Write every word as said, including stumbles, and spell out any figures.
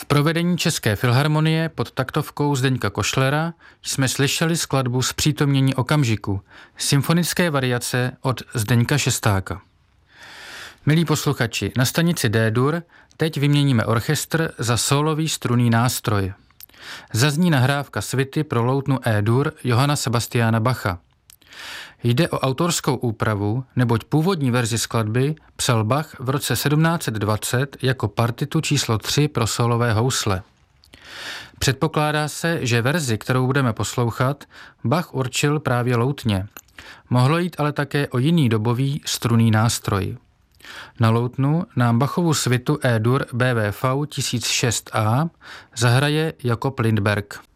V provedení České filharmonie pod taktovkou Zdeňka Košlera jsme slyšeli skladbu Zpřítomnění okamžiku, symfonické variace od Zdeňka Šestáka. Milí posluchači, na stanici D-dur teď vyměníme orchestr za sólový strunný nástroj. Zazní nahrávka svity pro loutnu E-dur Johanna Sebastiana Bacha. Jde o autorskou úpravu, neboť původní verzi skladby psal Bach v roce sedmnáct set dvacet jako partitu číslo tři pro sólové housle. Předpokládá se, že verzi, kterou budeme poslouchat, Bach určil právě loutně. Mohlo jít ale také o jiný dobový strunný nástroj. Na loutnu nám Bachovu svitu E-dur B V V tisíc šest A zahraje Jakob Lindberg.